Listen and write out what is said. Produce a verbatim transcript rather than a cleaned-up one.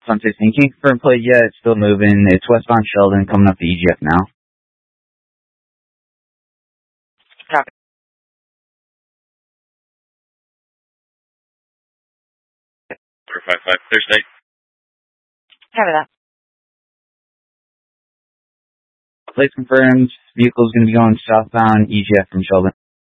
Sun sixteen, can you confirm plate? Yeah, it's still moving. It's westbound Sheldon, coming up the E G F now. Copy. four five five, clear state. Cover that. Plate confirmed. Vehicle's going to be going southbound E G F from Sheldon.